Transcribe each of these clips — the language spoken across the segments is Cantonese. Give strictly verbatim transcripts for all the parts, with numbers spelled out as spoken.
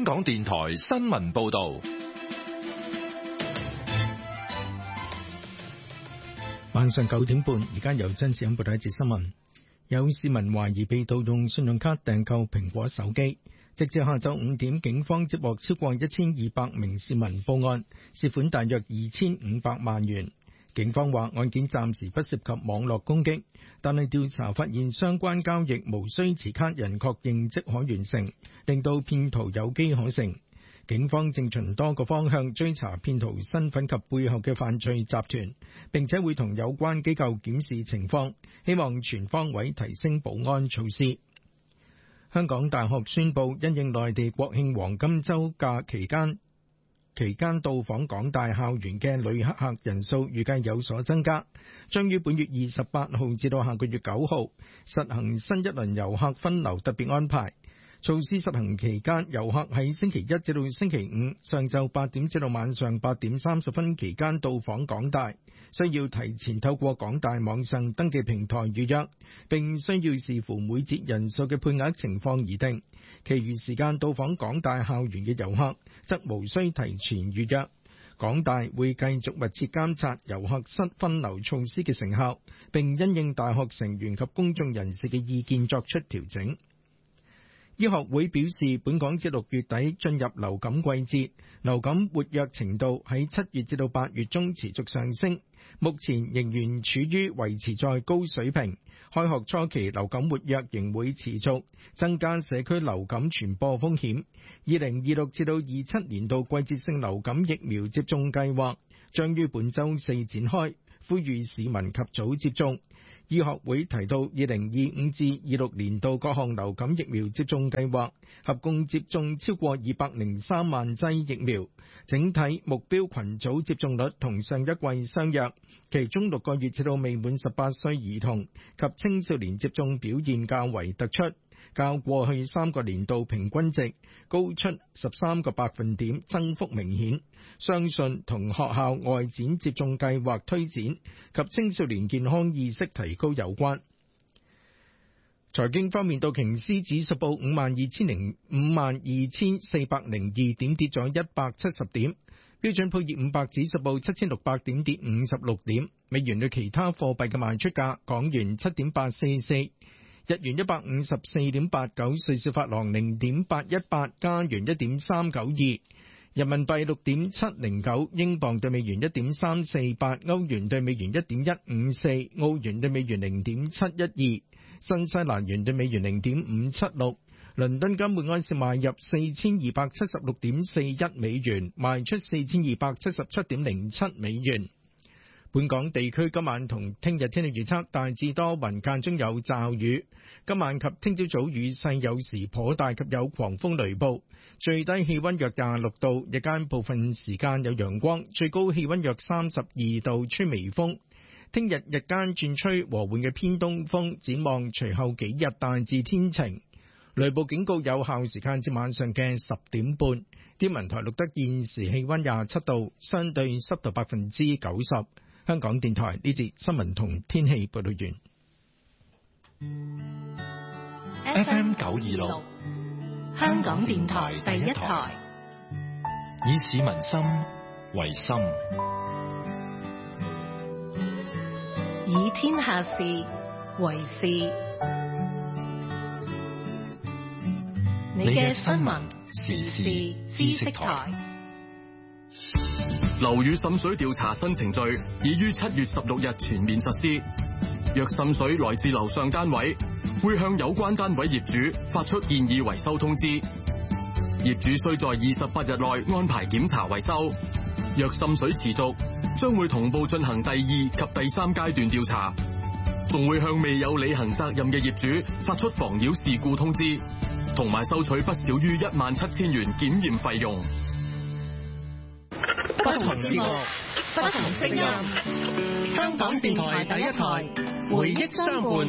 香港電台新聞報道。 晚上九點半，而家由曾志欣報道一節新聞。有市民懷疑被盜用信用卡訂購蘋果手機，直至下晝五點，警方接獲超過一千二百名市民報案，涉款大約二千五百萬元。警方話案件暫時不涉及網絡攻擊，但係調查發現相關交易無需持卡人確認即可完成，令到騙徒有機可乘。警方正循多個方向追查騙徒身份及背後嘅犯罪集團，並且會同有關機構檢視情況，希望全方位提升保安措施。香港大學宣布，因應內地國慶黃金週假期間期間到訪港大校園嘅旅客客人數預計有所增加，將於本月二十八號至到下個月九號實行新一輪遊客分流特別安排。措施實行期間，遊客喺星期一至到星期五上晝八點至到晚上八點三十分期間到訪港大，需要提前透過港大網上登記平台預約，並需要視乎每節人數嘅配額情況而定。其餘時間到訪港大校園嘅遊客則無需提前預約。港大會繼續密切監察遊客室分流措施嘅成效，並因應大學成員及公眾人士嘅意見作出調整。醫學會表示，本港至六月底進入流感季節，流感活躍程度喺七月至到八月中持續上升，目前仍然處於維持在高水平。開學初期流感活躍仍會持續，增加社區流感傳播風險。二零二六至到二七年度季節性流感疫苗接種計劃將於本週四展開，呼籲市民及早接種。醫學會提到，二零二五至二六年度各項流感疫苗接種計劃合共接種超過二百零三萬劑疫苗，整體目標群組接種率同上一季相若，其中六個月至到未滿十八歲兒童及青少年接種表現較為突出，較過去三個年度平均值高出十三個百分點，增幅明顯。相信同學校外展接種計劃推展及青少年健康意識提高有關。財經方面，道瓊斯指數報五萬二千零五萬二千四百零二點，跌咗一百七十點。標準普爾五百指數報七千六百點，跌五十六點。美元對其他貨幣嘅賣出價：港元七點八四四，日元一百五十四點八九，瑞士法郎零點八一八，加元一點三九二。人民幣六點七零九，英鎊對美元一點三四八，歐元對美元一點一五四，澳元對美元零點七一二，新西蘭元對美元零點五七六。倫敦金每安士買入四千二百七十六點四一美元，賣出四千二百七十七點零七美元。本港地區今晚同聽日天氣預測，大致多雲，間中有驟雨。今晚及聽朝早雨勢有時頗大，及有狂風雷暴。最低氣溫約廿六度，日間部分時間有陽光，最高氣溫約三十二度，吹微風。聽日日間轉吹和緩嘅偏東風，展望隨後幾日大致天晴。雷暴警告有效時間至晚上嘅十點半。天文台錄得現時氣溫廿七度，相對濕度百分之九十。香港電台呢節新聞同天氣報道完。 F M 九二六， 香港電台第一台， 以市民心為心， 以天下事為事。你嘅新聞時事知識台。 樓宇滲水調查新程序已於七月十六日全面實施。若滲水來自樓上單位，會向有關單位業主發出建議維修通知。業主需在二十八日內安排檢查維修。若滲水持續，將會同步進行第二及第三階段調查，仲會向未有履行責任嘅業主發出妨擾事故通知，同埋收取不少於一萬七千元檢驗費用。 不同節目，不同聲音。香港電台第一台，回憶相伴。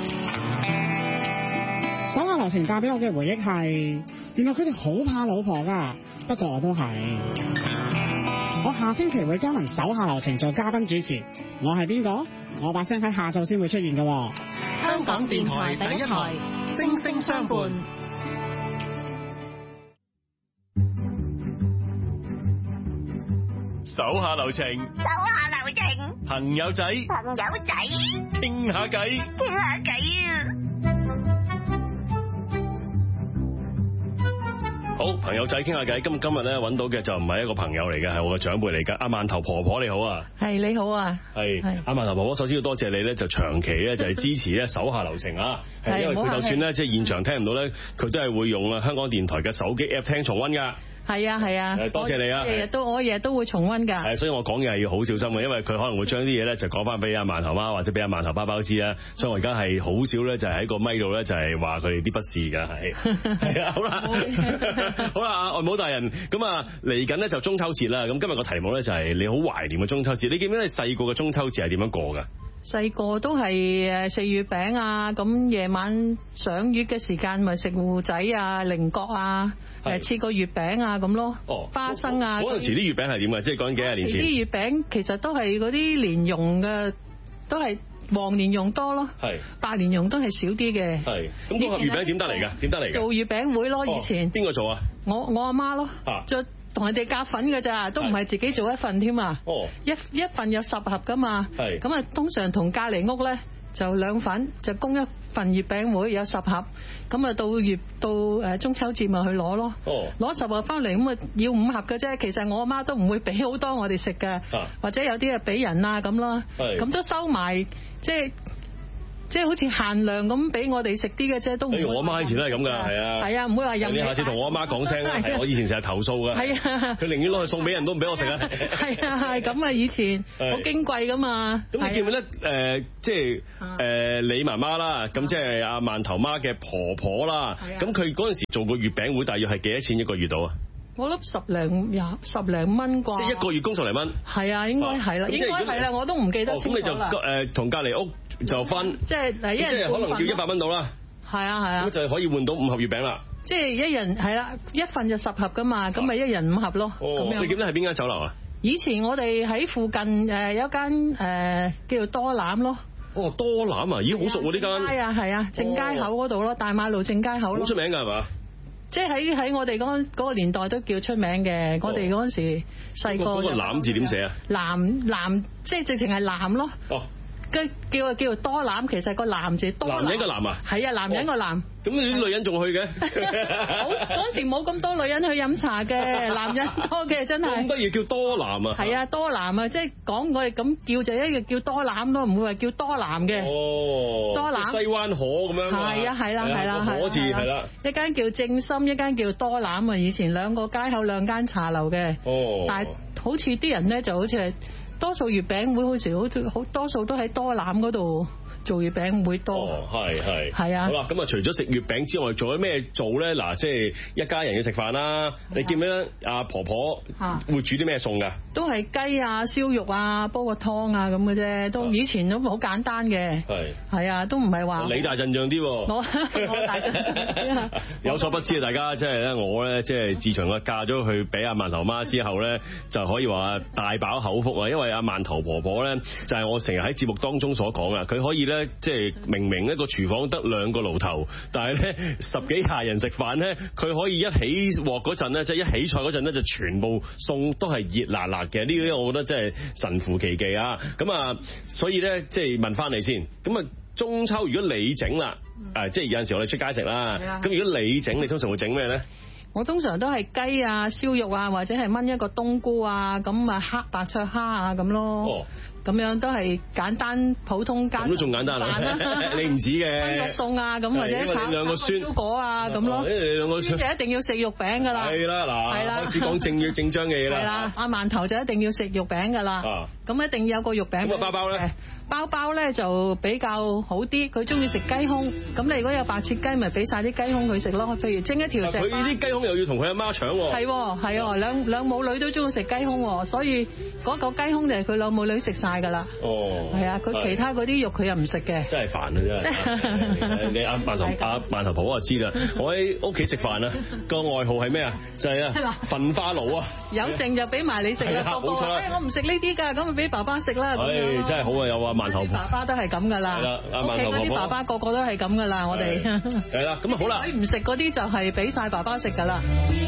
手下留情帶俾我嘅回憶係，原來佢哋好怕老婆㗎，不過我都係。我下星期會加盟手下留情做嘉賓主持，我係邊個？我把聲喺下晝先會出現㗎。 香港電台第一台，聲聲相伴。 手下留情， 手下留情， 朋友仔， 朋友仔， 傾下偈， 傾下偈啊！ 好，朋友仔傾下偈。今今日咧揾到嘅就唔係一個朋友嚟嘅，係我嘅長輩嚟噶。阿饅頭婆婆你好啊， 係你好啊， 係阿饅頭婆婆。首先要多謝你咧，就長期咧就係支持咧手下留情啊。係因為佢就算咧即係現場聽唔到咧，佢都係會用啊香港電台嘅手機 app 聽重溫噶。 係啊係啊， 多謝你啊！ 日日都我日日都會重溫㗎。 係，所以我講嘢係要好小心嘅，因為佢可能會將啲嘢咧就講翻俾阿饅頭媽或者俾阿饅頭包包知啦。所以我而家係好少咧，就係喺個咪度咧就係話佢哋啲不是㗎，係係啊，好啦，好啦，外母大人，咁啊嚟緊咧就中秋節啦。咁今日個題目咧就係你好懷念嘅中秋節。你記唔記得你細個嘅中秋節係點樣過㗎？ 細個都係誒食月餅啊，咁夜晚賞月嘅時間咪食芋仔啊、菱角啊，誒切個月餅啊咁咯。哦，花生啊。 嗰陣時啲月餅係點嘅？即係講緊幾廿年前。 啲月餅其實都係嗰啲蓮蓉嘅，都係黃蓮蓉多咯。係。白蓮蓉都係少啲嘅。係。咁嗰個月餅點得嚟㗎？點得嚟㗎？做月餅會咯，以前。邊個做啊？ 我我阿媽咯。啊。同人哋夾份㗎咋，都唔係自己做一份添啊！哦，一一份有十盒噶嘛，係咁啊，通常同隔離屋咧就兩份，就供一份月餅會有十盒，咁啊到月到誒中秋節咪去攞咯，哦，攞十盒翻嚟咁啊要五盒嘅啫，其實我阿媽都唔會俾好多我哋食嘅，或者有啲啊俾人啊咁咯，咁都收埋即係。即係好似限量咁俾我哋食啲嘅啫，都唔會。我阿媽以前都係咁㗎，係啊。係啊，唔會話任你。你下次同我阿媽講聲啦，係我以前成日投訴㗎。係啊。佢寧願攞去送俾人都唔俾我食啊。係啊，係咁啊，以前好矜貴㗎嘛。咁你記唔記得誒，即係誒你媽媽啦，咁即係阿饅頭媽嘅婆婆啦。咁佢嗰陣時做個月餅會，大約係幾多錢一個月到啊？我諗十零廿十零蚊啩。即係一個月供十零蚊。係啊，應該係啦，應該係啦，我都唔記得清楚啦。咁你就誒同隔離屋。就分，即係嗱，一人即係可能要一百蚊到啦。係啊係啊，咁就可以換到五盒月餅啦。即係一人係啦，一份就十盒噶嘛，咁咪一人五盒咯。哦，你記得係邊間酒樓啊？以前我哋喺附近誒有一間誒叫做多攬咯。哦，多攬啊，咦好熟喎呢間。係啊係啊，正街口嗰度咯，大馬路正街口咯。好出名㗎係嘛？即係喺喺我哋嗰嗰個年代都叫出名嘅。我哋嗰陣時細個。嗰個攬字點寫啊？攬攬即係直情係攬咯。哦。叫叫做多攬，其實個男字多。男人個男啊？係啊，男人個男。咁你啲女人仲去嘅？好嗰時冇咁多女人去飲茶嘅，男人多嘅真係。咁得意叫多攬啊？係啊，多攬啊，即係講我哋咁叫就一個叫多攬咯，唔會話叫多攬嘅。哦。多攬。西灣河咁樣。係啊，係啦，係啦，係。河字係啦。一間叫正心，一間叫多攬啊。以前兩個街口兩間茶樓嘅。哦。但係好似啲人咧，就好似係。多數月餅會好似好似好多數都喺多攬嗰度做月餅會多。哦，係係係啊。好啦，咁啊，除咗食月餅之外，做咗咩做咧？嗱，即係一家人要食飯啦。你記唔記得阿婆婆會煮啲咩餸㗎？都係雞啊、燒肉啊、煲個湯啊咁嘅啫。都以前都好簡單嘅。係係啊，都唔係話。你大陣仗啲喎。我我大陣仗。有所不知啊，大家即係咧，我咧即係自從我嫁咗去俾阿饅頭媽之後咧，就可以話大飽口福啊。因為阿饅頭婆婆咧，就係我成日喺節目當中所講啊，佢可以咧。即係明明一個廚房得兩個爐頭，但係咧十幾廿人食飯咧，佢可以一起鑊嗰陣咧，即係一起菜嗰陣咧，就全部餸都係熱辣辣嘅。呢啲我覺得真係神乎其技啊！咁啊，所以咧即係問翻你先。咁啊，中秋如果你整啦，誒，即係有陣時我哋出街食啦。咁如果你整，你通常會整咩咧？我通常都係雞啊、燒肉啊，或者係炆一個冬菇啊，咁啊黑白灼蝦啊咁咯。哦。咁樣都係簡單普通家。咁都仲簡單啊！你唔止嘅。炆個餸啊，咁或者炒兩個燒果啊，咁咯。你兩個孫就一定要食肉餅㗎啦。係啦，嗱，係啦，開始講正要正章嘅嘢啦。係啦，阿饅頭就一定要食肉餅㗎啦。啊。咁一定要有個肉餅。咁啊包包咧？包包咧就比較好啲，佢中意食雞胸。咁你如果有白切雞，咪俾曬啲雞胸佢食咯。譬如蒸一條石。佢啲雞胸又要同佢阿媽搶喎。係喎，係喎，兩兩母女都中意食雞胸喎，所以嗰個雞胸就係佢兩母女食曬㗎啦。哦。係啊，佢其他嗰啲肉佢又唔食嘅。真係煩啊！真係。你阿饅頭阿饅頭婆婆就知啦。我喺屋企食飯啊，個外號係咩啊？就係啊，焚化爐啊。有剩就俾埋你食啦。冇錯啦。我唔食呢啲㗎，咁咪俾爸爸食啦。唉，真係好啊，有啊。饅頭爸爸都係咁噶啦，屋企嗰啲爸爸個個都係咁噶啦，我哋係啦，咁啊好啦，佢唔食嗰啲就係俾晒爸爸食噶啦。